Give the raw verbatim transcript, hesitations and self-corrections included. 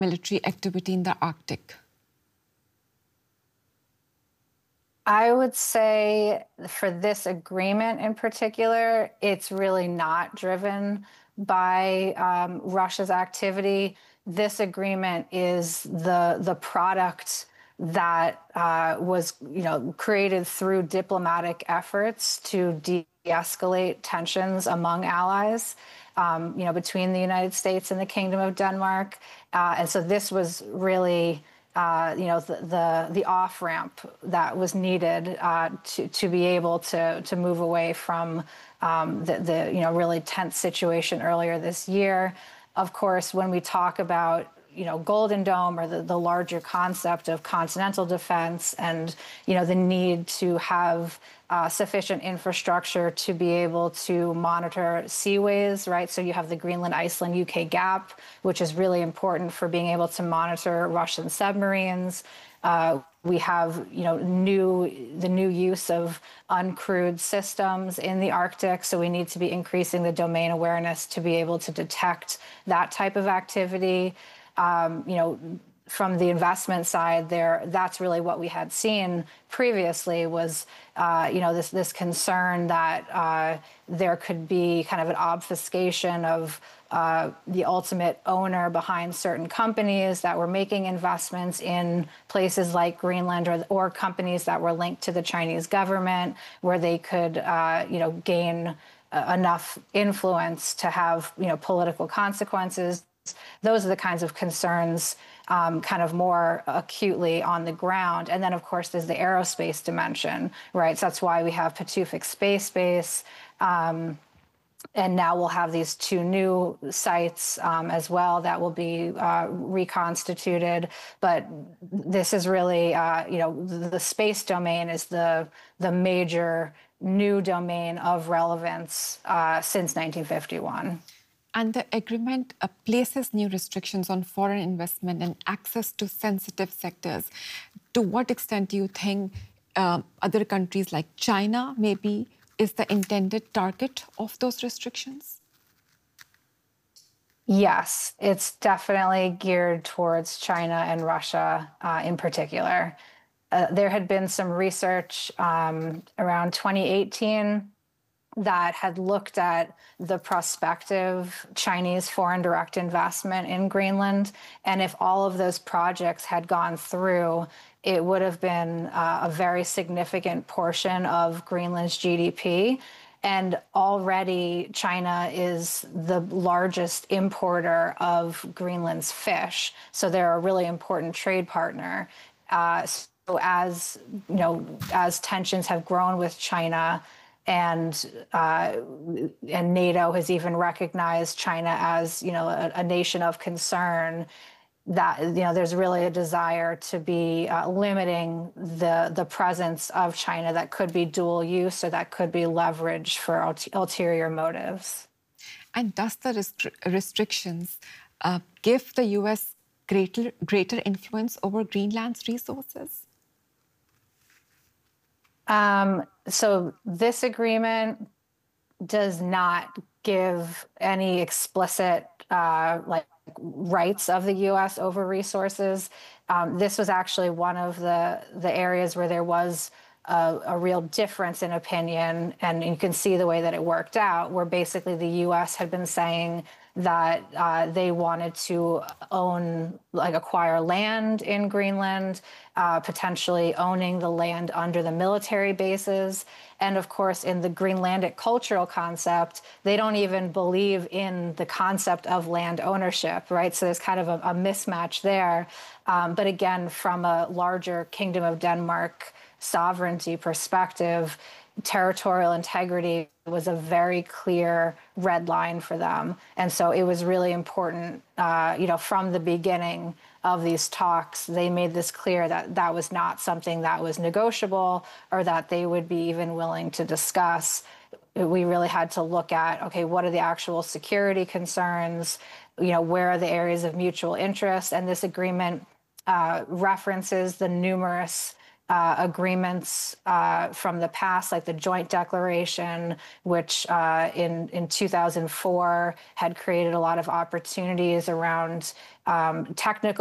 military activity in the Arctic? I would say for this agreement in particular, it's really not driven by um, Russia's activity. This agreement is the the product that uh, was, you know, created through diplomatic efforts to de-escalate tensions among allies, um, you know, between the United States and the Kingdom of Denmark. Uh, and so this was really Uh, you know, the the, the off ramp that was needed uh, to to be able to to move away from um, the the you know really tense situation earlier this year. Of course, when we talk about you know Golden Dome or the the larger concept of continental defense and you know the need to have uh, sufficient infrastructure to be able to monitor seaways, right? So you have the Greenland, Iceland, U K gap, which is really important for being able to monitor Russian submarines. Uh, we have, you know, new the new use of uncrewed systems in the Arctic, so we need to be increasing the domain awareness to be able to detect that type of activity. Um, you know, from the investment side there, that's really what we had seen previously was, uh, you know, this this concern that uh, there could be kind of an obfuscation of uh, the ultimate owner behind certain companies that were making investments in places like Greenland or, or companies that were linked to the Chinese government where they could, uh, you know, gain uh, enough influence to have, you know, political consequences. Those are the kinds of concerns um, kind of more acutely on the ground. And then, of course, there's the aerospace dimension, right? So that's why we have Patuxent Space Base. Um, and now we'll have these two new sites um, as well that will be uh, reconstituted. But this is really, uh, you know, the space domain is the, the major new domain of relevance uh, since nineteen fifty-one. And the agreement uh, places new restrictions on foreign investment and access to sensitive sectors. To what extent do you think uh, other countries like China maybe is the intended target of those restrictions? Yes, it's definitely geared towards China and Russia uh, in particular. Uh, there had been some research um, around twenty eighteen that had looked at the prospective Chinese foreign direct investment in Greenland. And if all of those projects had gone through, it would have been uh, a very significant portion of Greenland's G D P. And already China is the largest importer of Greenland's fish. So they're a really important trade partner. Uh, so as, you know, as tensions have grown with China, and uh, and NATO has even recognized China as, you know, a, a nation of concern, that, you know, there's really a desire to be uh, limiting the the presence of China that could be dual use or that could be leveraged for ulterior motives. And does the restri restrictions uh, give the U S greater greater influence over Greenland's resources? Um, so this agreement does not give any explicit uh, like rights of the U S over resources. Um, this was actually one of the the areas where there was a, a real difference in opinion, and you can see the way that it worked out, where basically the U S had been saying that uh, they wanted to own, like acquire land in Greenland, uh, potentially owning the land under the military bases. And of course, in the Greenlandic cultural concept, they don't even believe in the concept of land ownership, right? So there's kind of a, a mismatch there. Um, but again, from a larger Kingdom of Denmark sovereignty perspective, territorial integrity was a very clear red line for them. And so it was really important, uh, you know, from the beginning of these talks, they made this clear that that was not something that was negotiable or that they would be even willing to discuss. We really had to look at, okay, what are the actual security concerns? You know, where are the areas of mutual interest? And this agreement uh, references the numerous uh, agreements uh, from the past, like the Joint Declaration, which uh, in, in two thousand four had created a lot of opportunities around um, technical